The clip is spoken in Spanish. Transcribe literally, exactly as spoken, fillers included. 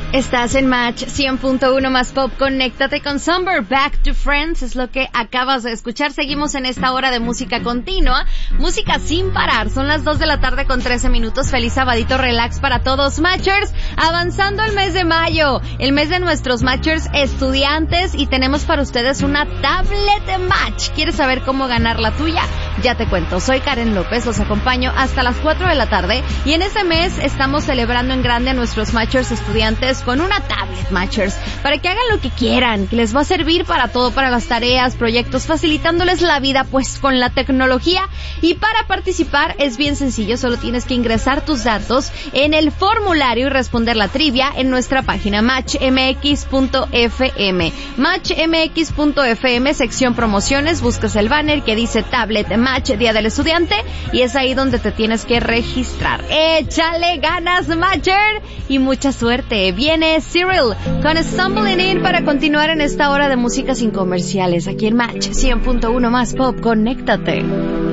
Estás en Match cien punto uno más Pop. Conéctate con Summer. Back to Friends es lo que acabas de escuchar. Seguimos en esta hora de música continua, música sin parar. Son las dos de la tarde con trece minutos. Feliz sabadito relax para todos, Matchers. Avanzando el mes de mayo, el mes de nuestros Matchers estudiantes, y tenemos para ustedes una tablet de Match. ¿Quieres saber cómo ganar la tuya? Ya te cuento. Soy Karen López, los acompaño hasta las cuatro de la tarde, y en este mes estamos celebrando en grande a nuestros Matchers estudiantes con una tablet, Matchers, para que hagan lo que quieran, que les va a servir para todo, para las tareas, proyectos, facilitándoles la vida pues con la tecnología. Y para participar es bien sencillo, solo tienes que ingresar tus datos en el formulario y responder la trivia en nuestra página match m x punto f m. match m x punto f m, sección promociones, buscas el banner que dice Tablet Match Día del Estudiante y es ahí donde te tienes que registrar. ¡Échale ganas, Matcher! Y mucha suerte. Viene Cyril con Stumbling In para continuar en esta hora de música sin comerciales aquí en Match cien punto uno más Pop. Conéctate.